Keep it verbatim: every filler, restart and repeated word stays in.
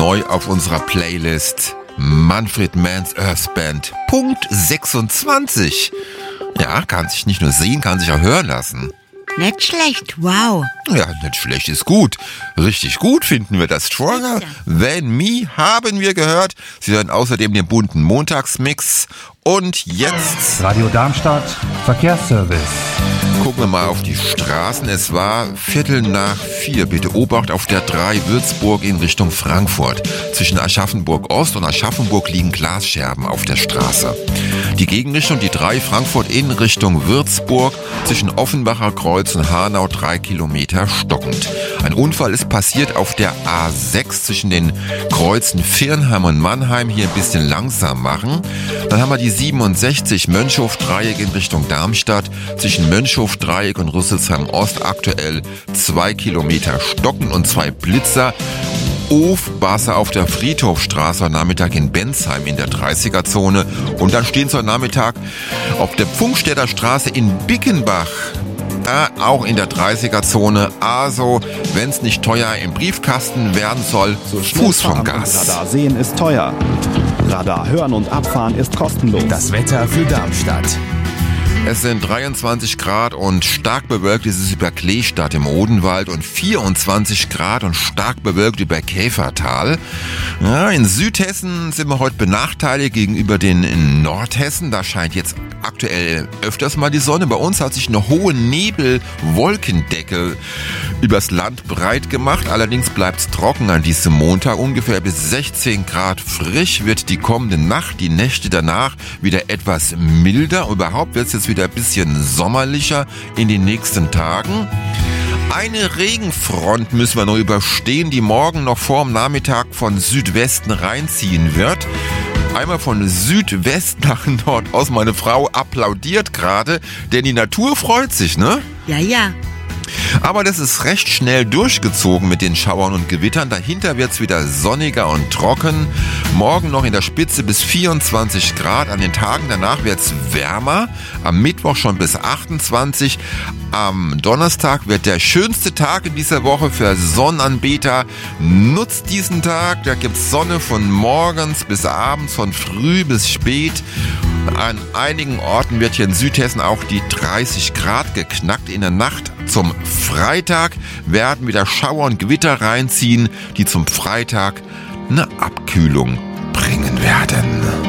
neu auf unserer Playlist. Manfred Mann's Earth Band. Punkt sechsundzwanzig. Ja, kann sich nicht nur sehen, kann sich auch hören lassen. Nicht schlecht, wow. Ja, nicht schlecht ist gut. Richtig gut finden wir das. Stronger Than Me haben wir gehört. Sie hören außerdem den bunten Montagsmix. Und jetzt Radio Darmstadt, Verkehrsservice. Gucken wir mal auf die Straßen. Es war Viertel nach vier. Bitte Obacht auf der drei Würzburg in Richtung Frankfurt. Zwischen Aschaffenburg Ost und Aschaffenburg liegen Glasscherben auf der Straße. Die Gegenrichtung, die drei Frankfurt in Richtung Würzburg. Zwischen Offenbacher Kreuz und Hanau drei Kilometer stockend. Ein Unfall ist passiert auf der A sechs zwischen den Kreuzen Viernheim und Mannheim. Hier ein bisschen langsam machen. Dann haben wir die siebenundsechzig Mönchhof-Dreieck in Richtung Darmstadt. Zwischen Mönchhof-Dreieck und Rüsselsheim Ost aktuell zwei Kilometer stocken und zwei Blitzer. Ofbasser auf der Friedhofstraße am Nachmittag in Bensheim in der dreißiger-Zone. Und dann stehen sie am Nachmittag auf der Pfungstädter Straße in Bickenbach. Da auch in der dreißiger-Zone. Also, wenn es nicht teuer im Briefkasten werden soll, so Fuß vom Gas. Radar sehen ist teuer. Radar hören und abfahren ist kostenlos. Das Wetter für Darmstadt. Es sind dreiundzwanzig Grad und stark bewölkt ist es über Kleestadt im Odenwald und vierundzwanzig Grad und stark bewölkt über Käfertal. Ja, in Südhessen sind wir heute benachteiligt gegenüber den in Nordhessen. Da scheint jetzt aktuell öfters mal die Sonne. Bei uns hat sich eine hohe Nebelwolkendecke übers Land breit gemacht. Allerdings bleibt es trocken an diesem Montag. Ungefähr bis sechzehn Grad frisch wird die kommende Nacht, die Nächte danach wieder etwas milder. Überhaupt wird es jetzt wieder ein bisschen sommerlicher in den nächsten Tagen. Eine Regenfront müssen wir noch überstehen, die morgen noch vorm Nachmittag von Südwesten reinziehen wird. Einmal von Südwest nach Nordost. Meine Frau applaudiert gerade, denn die Natur freut sich, ne? Ja, ja. Aber das ist recht schnell durchgezogen mit den Schauern und Gewittern. Dahinter wird's wieder sonniger und trocken. Morgen noch in der Spitze bis vierundzwanzig Grad. An den Tagen danach wird's wärmer. Am Mittwoch schon bis achtundzwanzig. Am Donnerstag wird der schönste Tag in dieser Woche für Sonnenanbeter. Nutzt diesen Tag. Da gibt's Sonne von morgens bis abends, von früh bis spät. An einigen Orten wird hier in Südhessen auch die dreißig Grad geknackt. In der Nacht zum Freitag werden wieder Schauer und Gewitter reinziehen, die zum Freitag eine Abkühlung bringen werden.